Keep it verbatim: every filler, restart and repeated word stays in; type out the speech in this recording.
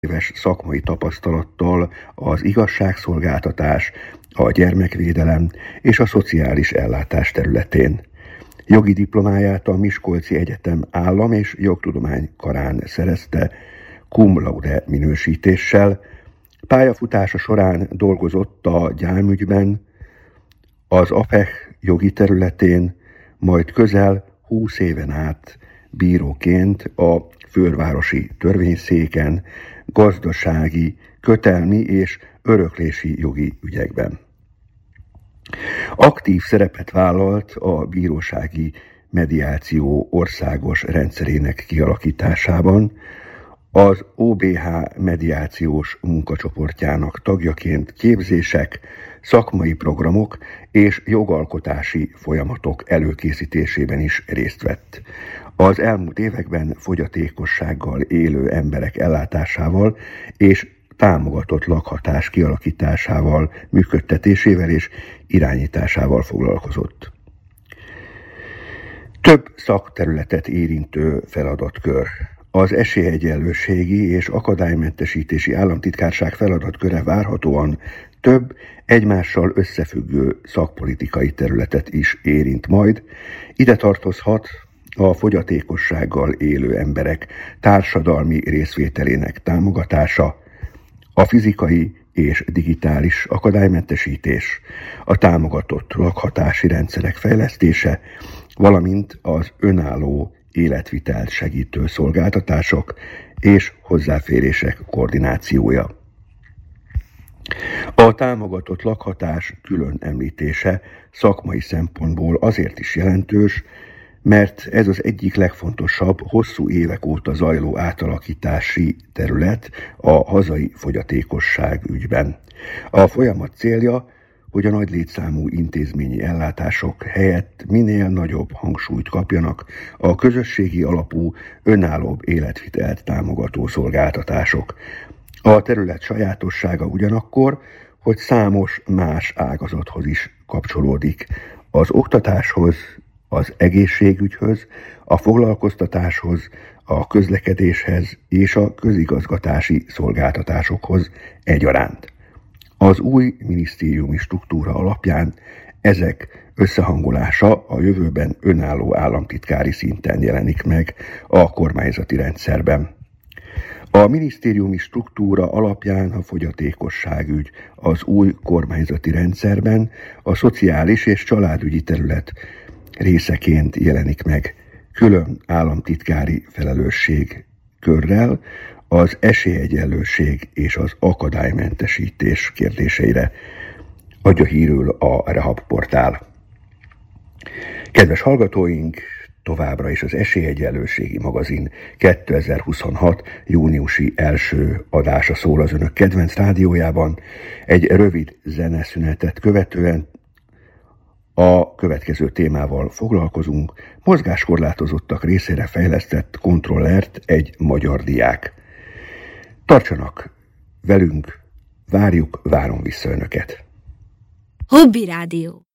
éves szakmai tapasztalattal az igazságszolgáltatás, a gyermekvédelem és a szociális ellátás területén. Jogi diplomáját a Miskolci Egyetem állam- és jogtudomány karán szerezte cum laude minősítéssel. Pályafutása során dolgozott a gyámügyben, az á pé e há jogi területén, majd közel húsz éven át bíróként a fővárosi törvényszéken, gazdasági, kötelmi és öröklési jogi ügyekben. Aktív szerepet vállalt a bírósági mediáció országos rendszerének kialakításában, az o bé há mediációs munkacsoportjának tagjaként képzések, szakmai programok és jogalkotási folyamatok előkészítésében is részt vett. Az elmúlt években fogyatékossággal élő emberek ellátásával és támogatott lakhatás kialakításával, működtetésével és irányításával foglalkozott. Több szakterületet érintő feladatkör. Az esélyegyenlőségi és akadálymentesítési államtitkárság feladatköre várhatóan több egymással összefüggő szakpolitikai területet is érint majd. Ide tartozhat a fogyatékossággal élő emberek társadalmi részvételének támogatása, a fizikai és digitális akadálymentesítés, a támogatott lakhatási rendszerek fejlesztése, valamint az önálló életvitelt segítő szolgáltatások és hozzáférések koordinációja. A támogatott lakhatás külön említése szakmai szempontból azért is jelentős, mert ez az egyik legfontosabb, hosszú évek óta zajló átalakítási terület a hazai fogyatékosság ügyben. A folyamat célja, hogy a nagy létszámú intézményi ellátások helyett minél nagyobb hangsúlyt kapjanak a közösségi alapú, önállóbb életvitelt támogató szolgáltatások. A terület sajátossága ugyanakkor, hogy számos más ágazathoz is kapcsolódik: az oktatáshoz, az egészségügyhöz, a foglalkoztatáshoz, a közlekedéshez és a közigazgatási szolgáltatásokhoz egyaránt. Az új minisztériumi struktúra alapján ezek összehangolása a jövőben önálló államtitkári szinten jelenik meg a kormányzati rendszerben. A minisztériumi struktúra alapján a fogyatékosságügy az új kormányzati rendszerben a szociális és családügyi terület részeként jelenik meg, külön államtitkári felelősség körrel az esélyegyenlőség és az akadálymentesítés kérdéseire, adja hírül a Rehab portál. Kedves hallgatóink, továbbra is az Esélyegyenlőségi magazin kétezer-huszonhat. júniusi első adása szól az önök kedvenc rádiójában. Egy rövid zeneszünetet követően a következő témával foglalkozunk: mozgáskorlátozottak részére fejlesztett kontrollert egy magyar diák. Tartsanak velünk, várjuk, várom vissza önöket. Hobby Rádió.